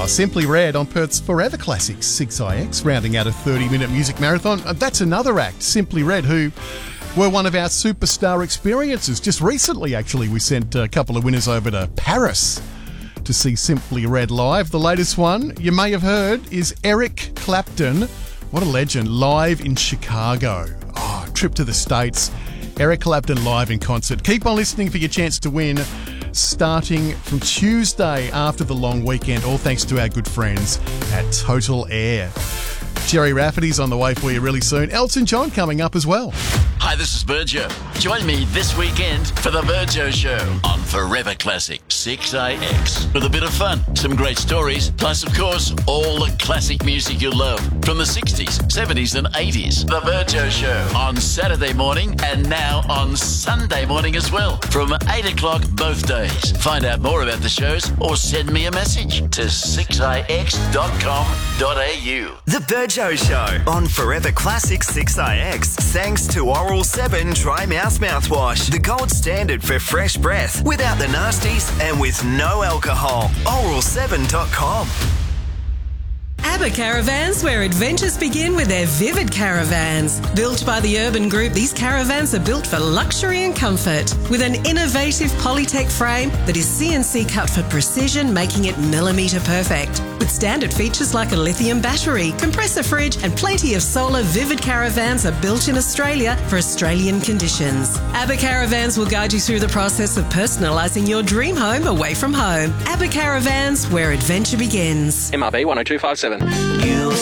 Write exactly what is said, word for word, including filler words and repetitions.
Oh, Simply Red on Perth's Forever Classics, six I X, rounding out a thirty-minute music marathon. Uh, That's another act, Simply Red, who were one of our superstar experiences. Just recently, actually, we sent a couple of winners over to Paris to see Simply Red live. The latest one, you may have heard, is Eric Clapton. What a legend, live in Chicago. Oh, trip to the States. Eric Clapton live in concert. Keep on listening for your chance to win, starting from Tuesday after the long weekend, all thanks to our good friends at Total Air. Jerry Rafferty's on the way for you really soon. Elton John coming up as well. Hi, this is Virgio. Join me this weekend for the Virgio Show on Forever Classic six I X. With a bit of fun, some great stories, plus, of course, all the classic music you love from the sixties, seventies and eighties. The Virgio Show on Saturday morning and now on Sunday morning as well from eight o'clock both days. Find out more about the shows or send me a message to six I X dot com dot a u. The Virgio Show on Forever Classic six I X, thanks to Oral seven Dry Mouth Mouthwash, the gold standard for fresh breath, without the nasties and with no alcohol. oral seven dot com. ABBA Caravans, where adventures begin with their Vivid Caravans. Built by the Urban Group, these caravans are built for luxury and comfort. With an innovative Polytech frame that is C N C cut for precision, making it millimetre perfect. With standard features like a lithium battery, compressor fridge and plenty of solar, Vivid Caravans are built in Australia for Australian conditions. ABBA Caravans will guide you through the process of personalising your dream home away from home. ABBA Caravans, where adventure begins. M R B one oh two five seven. You'll